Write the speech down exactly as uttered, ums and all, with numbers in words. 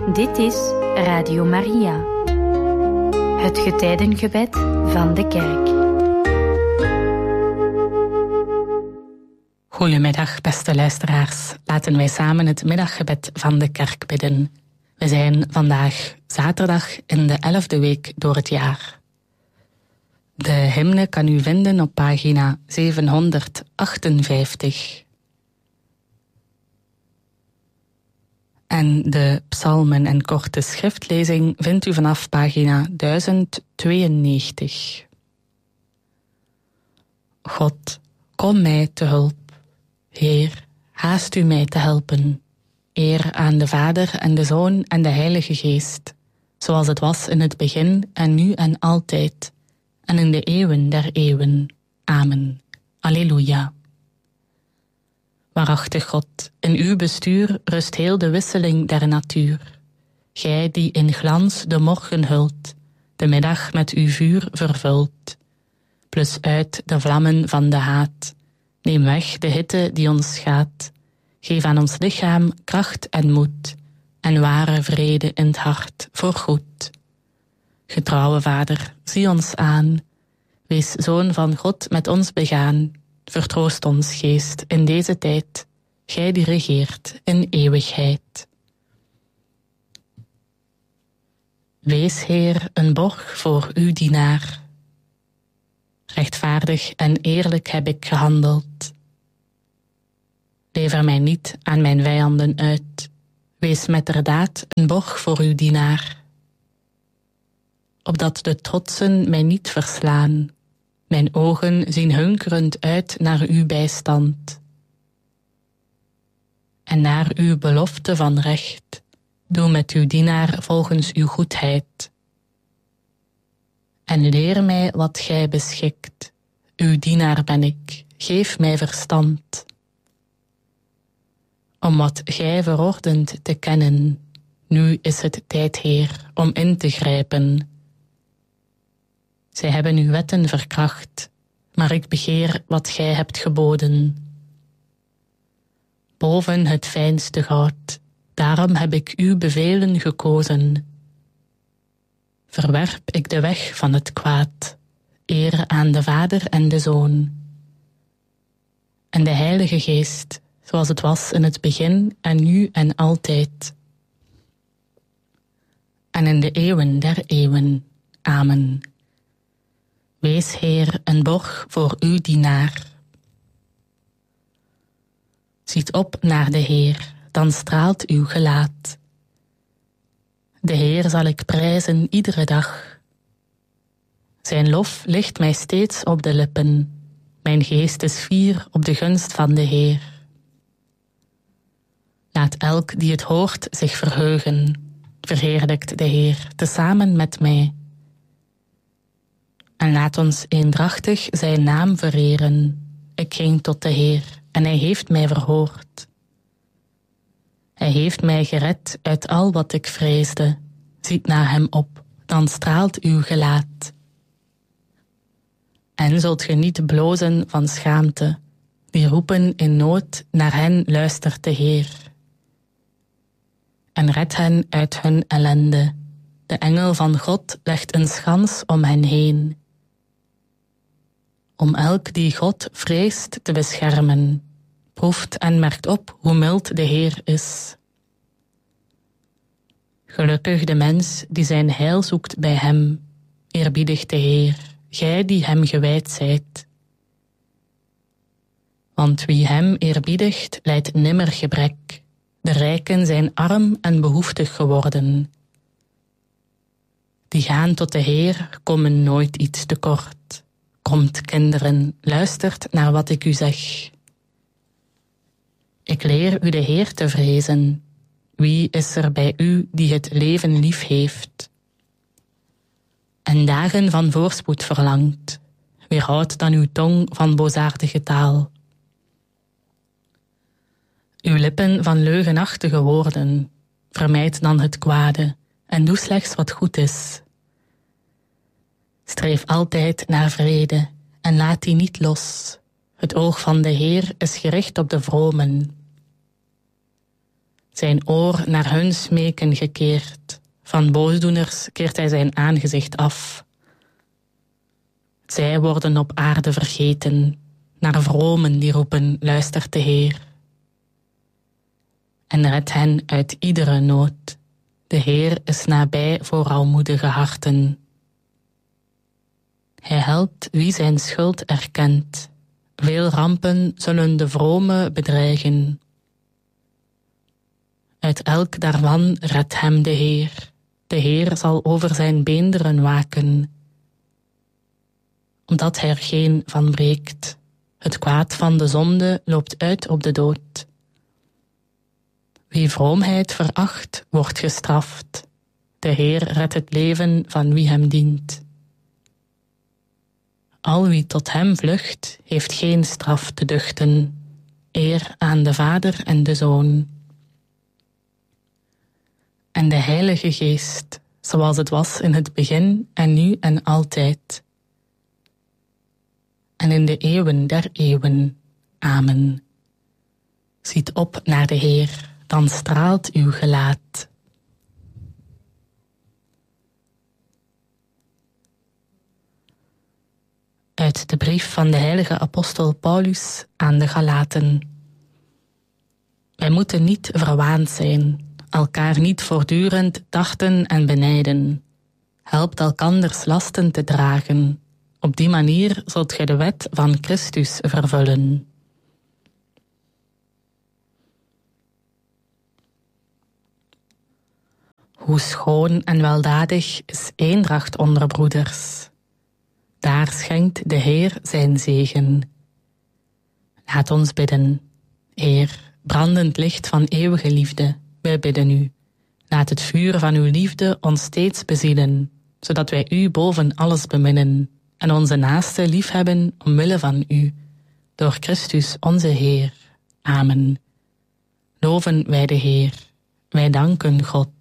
Dit is Radio Maria, het getijdengebed van de kerk. Goedemiddag, beste luisteraars. Laten wij samen het middaggebed van de kerk bidden. We zijn vandaag zaterdag in de elfde week door het jaar. De hymne kan u vinden op pagina zevenhonderdachtenvijftig. En de psalmen en korte schriftlezing vindt u vanaf pagina duizend tweeënnegentig. God, kom mij te hulp. Heer, haast u mij te helpen. Eer aan de Vader en de Zoon en de Heilige Geest, zoals het was in het begin en nu en altijd, en in de eeuwen der eeuwen. Amen. Alleluia. Waarachtig God, in uw bestuur rust heel de wisseling der natuur. Gij die in glans de morgen hult, de middag met uw vuur vervult. Plus uit de vlammen van de haat, neem weg de hitte die ons schaadt. Geef aan ons lichaam kracht en moed, en ware vrede in het hart voorgoed. Getrouwe Vader, zie ons aan, wees Zoon van God met ons begaan. Vertroost ons, Geest, in deze tijd, gij die regeert in eeuwigheid. Wees, Heer, een borg voor uw dienaar. Rechtvaardig en eerlijk heb ik gehandeld. Lever mij niet aan mijn vijanden uit. Wees metterdaad een borg voor uw dienaar. Opdat de trotsen mij niet verslaan. Mijn ogen zien hunkerend uit naar uw bijstand. En naar uw belofte van recht. Doe met uw dienaar volgens uw goedheid. En leer mij wat gij beschikt. Uw dienaar ben ik, geef mij verstand. Om wat gij verordent te kennen. Nu is het tijd, Heer, om in te grijpen. Zij hebben uw wetten verkracht, maar ik begeer wat gij hebt geboden. Boven het fijnste goud, daarom heb ik uw bevelen gekozen. Verwerp ik de weg van het kwaad, eer aan de Vader en de Zoon. En de Heilige Geest, zoals het was in het begin en nu en altijd. En in de eeuwen der eeuwen. Amen. Wees, Heer, een borg voor uw dienaar. Ziet op naar de Heer, dan straalt uw gelaat. De Heer zal ik prijzen iedere dag. Zijn lof ligt mij steeds op de lippen. Mijn geest is fier op de gunst van de Heer. Laat elk die het hoort zich verheugen. Verheerlijkt de Heer tezamen met mij. En laat ons eendrachtig zijn naam vereren. Ik ging tot de Heer en hij heeft mij verhoord. Hij heeft mij gered uit al wat ik vreesde. Ziet naar hem op, dan straalt uw gelaat. En zult ge niet blozen van schaamte. Die roepen in nood, naar hen luistert de Heer. En red hen uit hun ellende. De engel van God legt een schans om hen heen. Om elk die God vreest te beschermen. Proeft en merkt op hoe mild de Heer is. Gelukkig de mens die zijn heil zoekt bij hem. Eerbiedig de Heer, gij die hem gewijd zijt. Want wie hem eerbiedigt, lijdt nimmer gebrek. De rijken zijn arm en behoeftig geworden. Die gaan tot de Heer, komen nooit iets tekort. Komt, kinderen, luistert naar wat ik u zeg. Ik leer u de Heer te vrezen. Wie is er bij u die het leven lief heeft? En dagen van voorspoed verlangt. Weerhoud dan uw tong van boosaardige taal. Uw lippen van leugenachtige woorden. Vermijd dan het kwade en doe slechts wat goed is. Streef altijd naar vrede en laat die niet los. Het oog van de Heer is gericht op de vromen. zijn oor naar hun smeken gekeerd. Van boosdoeners keert hij zijn aangezicht af. Zij worden op aarde vergeten, naar vromen die roepen, luistert de Heer. En red hen uit iedere nood. De Heer is nabij voor almoedige harten. Hij helpt wie zijn schuld erkent. Veel rampen zullen de vrome bedreigen. Uit elk daarvan redt hem de Heer. De Heer zal over zijn beenderen waken, omdat hij er geen van breekt. Het kwaad van de zonde loopt uit op de dood. Wie vroomheid veracht, wordt gestraft. De Heer redt het leven van wie hem dient. Al wie tot hem vlucht, heeft geen straf te duchten. Eer aan de Vader en de Zoon. En de Heilige Geest, zoals het was in het begin en nu en altijd. En in de eeuwen der eeuwen. Amen. Ziet op naar de Heer, dan straalt uw gelaat. Uit de brief van de heilige apostel Paulus aan de Galaten. Wij moeten niet verwaand zijn, elkaar niet voortdurend dachten en benijden. Helpt elkanders lasten te dragen. Op die manier zult gij de wet van Christus vervullen. Hoe schoon en weldadig is eendracht onder broeders. Daar schenkt de Heer zijn zegen. Laat ons bidden. Heer, brandend licht van eeuwige liefde, wij bidden u. Laat het vuur van uw liefde ons steeds bezielen, zodat wij u boven alles beminnen en onze naaste liefhebben omwille van u, door Christus onze Heer. Amen. Loven wij de Heer. Wij danken God.